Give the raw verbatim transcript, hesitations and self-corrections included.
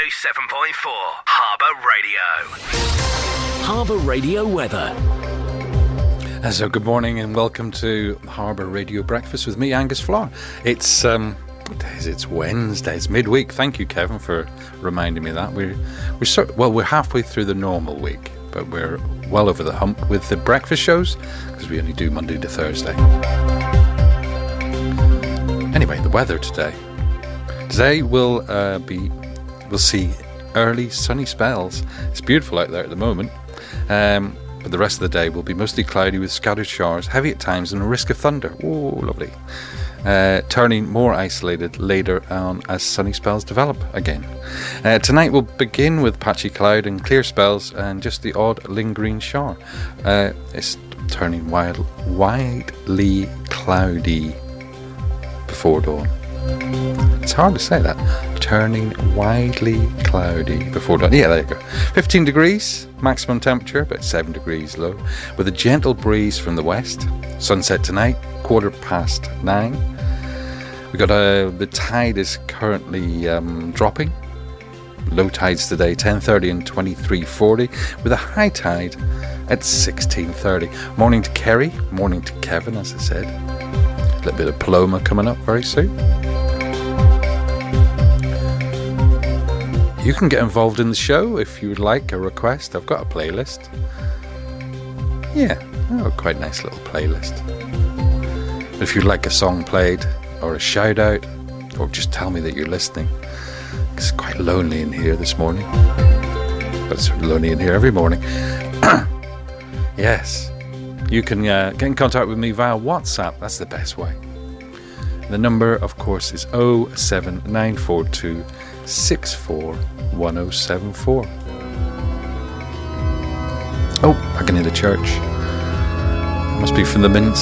oh seven point four Harbour Radio. Harbour Radio weather. Uh, So good morning and welcome to Harbour Radio Breakfast with me, Angus Flower. It's um, what day is it? It's Wednesday. It's midweek. Thank you, Kevin, for reminding me of that. We're we're sort well, we're halfway through the normal week, but we're well over the hump with the breakfast shows because we only do Monday to Thursday. Anyway, the weather today. Today will uh, be we'll see early sunny spells. It's beautiful out there at the moment. Um, But the rest of the day will be mostly cloudy with scattered showers, heavy at times, and a risk of thunder. Oh, lovely. Uh, turning more isolated later on as sunny spells develop again. Uh, tonight we'll begin with patchy cloud and clear spells and just the odd lingering shower. Uh, it's turning wild, widely cloudy before dawn. It's hard to say that. Turning widely cloudy before dawn. Yeah, there you go. fifteen degrees, maximum temperature, about seven degrees low, with a gentle breeze from the west. Sunset tonight, quarter past nine. We got a, the tide is currently um, dropping. Low tides today, ten thirty and twenty-three forty, with a high tide at sixteen thirty. Morning to Kerry, morning to Kevin, as I said. A little bit of Paloma coming up very soon. You can get involved in the show if you would like a request. I've got a playlist. Yeah, oh, quite nice little playlist. If you'd like a song played, or a shout out, or just tell me that you're listening. It's quite lonely in here this morning. But it's lonely in here every morning. Yes, you can uh, get in contact with me via WhatsApp. That's the best way. The number, of course, is oh seven nine four two six four one oh seven four. Oh, I can hear the church. Must be from the Mints.